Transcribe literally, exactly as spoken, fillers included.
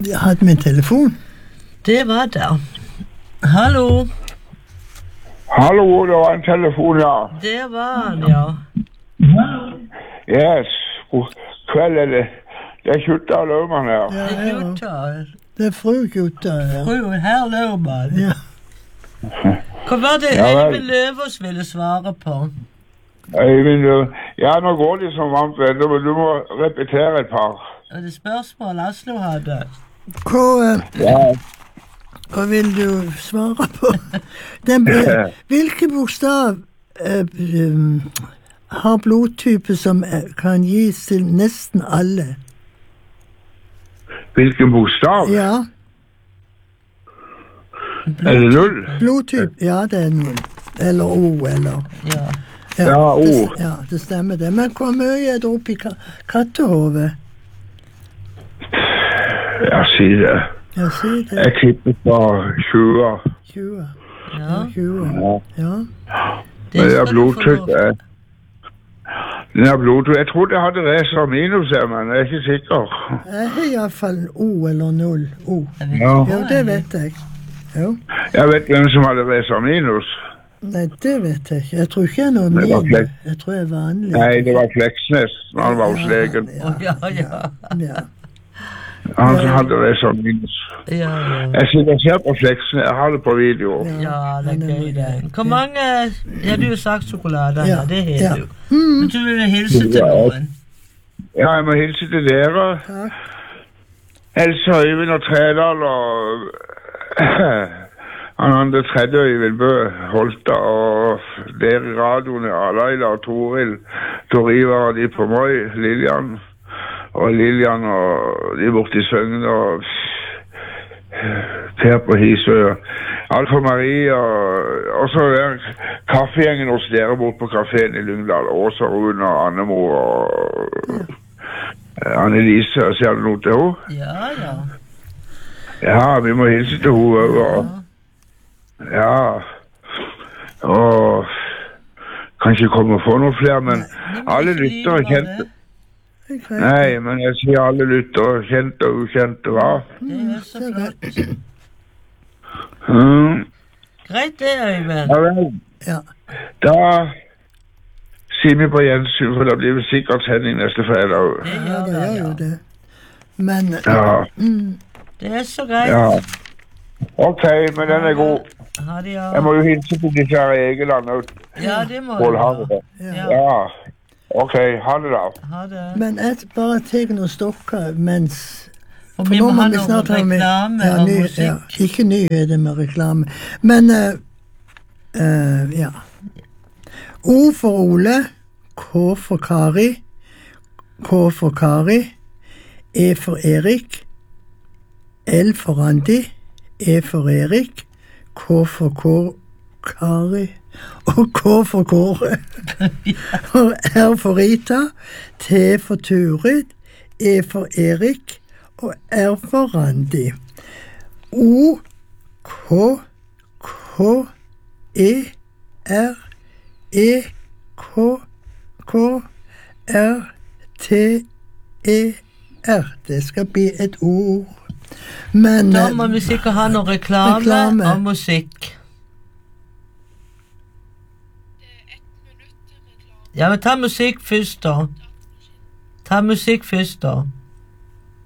Jeg hadde min telefon. Det var det. Hallo. Hallo, det var en telefon, ja. Det var han, ja. Yes, god kveld er det. Det er Kjutta Løvmann her. Ja, Det er ja. Kjutta. Det er fru Kjutta, ja. Fru herr Løvmann. Ja. Hva var det Ja, vel. Øyvind Løvaas ville svare på? Øyvind Løv. Ja, nå går de som varmt venner, men du må repetere et par. Er det spørsmål Aslo hadde? Hva, eh, Ja. hva vil du svare på? Den, eh, hvilke bokstav eh, um, har blodtype som eh, kan gis til nesten alle? Hvilken bokstav? Ja, Er det null? blodtype. Ja, det er null. Eller O, eller... Ja. Ja, O. Det, ja, det stemmer det. Men hvor mye er det oppi ka kattehovet? Ja, si det. Ja, si det. Jeg tipper på tjue. tjue. Ja. tjue. Ja. Ja. Men det er skal du få blodtrykk. lov. eh. Den er blodtrykk. Jeg trodde jeg hadde reser minus her, men jeg er ikke sikker. Jeg har iallfall en O eller null. O. Jeg vet Ja. ikke Ja, hva det jeg vet jeg. Jo. Jeg vet hvem som hadde reser minus. Nei, det vet jeg ikke. Jeg tror ikke jeg er noe Det var min. flek. Jeg tror jeg er vanlig. Nei, det var Fleksnes når han var hos legen. Ja, Å, ja, ja. ja. Han som hadde reser minus. Ja, ja. Jeg sitter og ser på Fleksnes. Jeg har det på video. Ja, det er gøy det. Hvor Ja. mange... Ja, du har sagt sjokolade, Ja, ja, det ja. har du. Men du vil hilse til noen? Ja, jeg må hilse til dere. Takk. Else Øyvind og Tredal og han andre tredje Øyvind Bø Holta og dere i radioen, ja, Leila og Toril, Toriva og de på Moi, Lilian og Lilian og de borte i Søgn og Per på Hisø, Alfa Marie og, og så er kaffegjengen hos dere bort på kaféen i Lyngdal, Åsa Rune og Annemor og Annelise, ser du noe til henne? Ja, ja. Ja, vi må hilse til henne og ja, og kan ikke komme og få noe flere, men alle lyttere kjente. Nei, men jeg sier alle lyttere kjente og ukjente, hva? Det er så flott. Mm. Greit det, Øyvind. Ja vel, Ja. da sier vi på gjensyn, for det blir vel sikkert sending neste fredag. Det Ja, gjør det det, gjør jo ja. det. Men Ja, mm, Det er så greit. ja. Ok, men den er god. Ha det, ja. Jeg må jo hilse til disse her Egeland og Ja, det må du. Bålhavet. Ja. Ja, ok, ha det da. Ha det. Men jeg bare tar noen stokker mens... Og For vi nå må ha vi noe snart ha med- reklame ja, og ny- musikk. Ja, ikke nyheter med reklame. Men eh, eh, ja. O for Ole, K for Kari, K for Kari, E for Erik, L for Randi, E for Erik, K for Kår, Kari, og K for Kåre, og R for Rita, T for Turid, E for Erik, og R for Randi. O, K, K, E, R, E, K, K, R, T, E, R. Det skal bli et ord. Men Da eh, må vi sikkert ha noe reklame, Reklame. og musikk. Ja, men ta musikk først da. Ta musikk først da.